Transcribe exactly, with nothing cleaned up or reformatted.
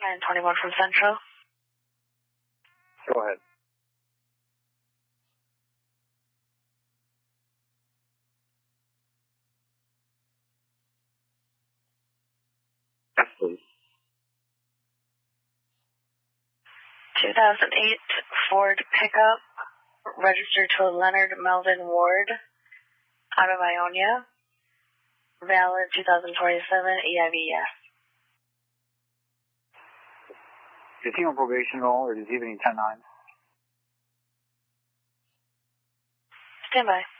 nine twenty-one from Central. Go ahead. Yes, please. two thousand eight Ford pickup, registered to Leonard Melvin Ward, out of Ionia. Valid two thousand twenty-seven E I V S. Is he on probation at all, or does he have any ten nine? Stand by.